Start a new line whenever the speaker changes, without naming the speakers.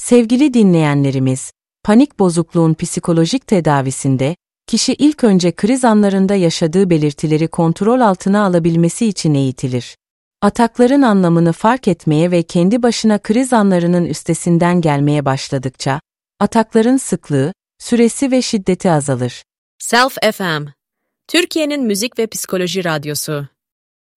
Sevgili dinleyenlerimiz, panik bozukluğun psikolojik tedavisinde, kişi ilk önce kriz anlarında yaşadığı belirtileri kontrol altına alabilmesi için eğitilir. Atakların anlamını fark etmeye ve kendi başına kriz anlarının üstesinden gelmeye başladıkça, atakların sıklığı, süresi ve şiddeti azalır.
Self FM, Türkiye'nin müzik ve psikoloji radyosu.